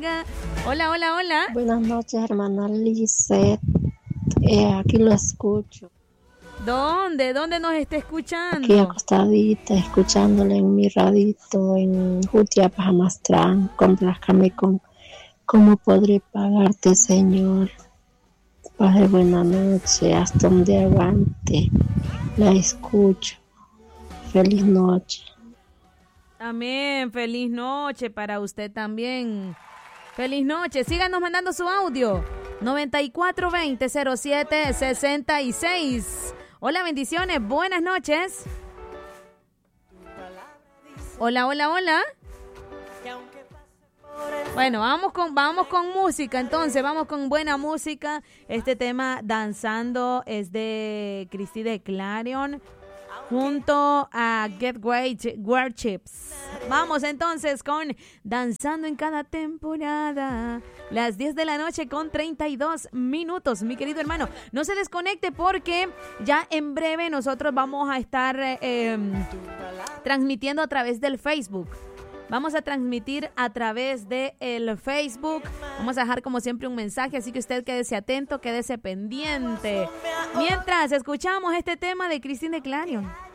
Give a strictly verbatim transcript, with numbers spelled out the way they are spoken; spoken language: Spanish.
Olga. Hola, hola, hola. Buenas noches, hermana Lizeth. Eh, aquí lo escucho. ¿Dónde? ¿Dónde nos está escuchando? Aquí acostadita, escuchándole en mi radito en Jutiapa, Jamastrán. Complázcame con cómo podré pagarte, Señor. Padre, buena noche, hasta donde aguante. La escucho. Feliz noche. Amén. Feliz noche para usted también. Feliz noche. Síganos mandando su audio. noventa y cuatro veinte cero siete sesenta y seis. Hola, bendiciones. Buenas noches. Hola, hola, hola. Bueno, vamos con, vamos con música, entonces, vamos con buena música. Este tema, Danzando, es de Cristi de Clarion, junto a Get Great Worships. Vamos entonces con Danzando en cada temporada. Las diez de la noche con treinta y dos minutos, mi querido hermano. No se desconecte porque ya en breve nosotros vamos a estar eh, transmitiendo a través del Facebook. Vamos a transmitir a través de el Facebook. Vamos a dejar como siempre un mensaje, así que usted quédese atento, quédese pendiente. Mientras escuchamos este tema de Cristina de Clarion.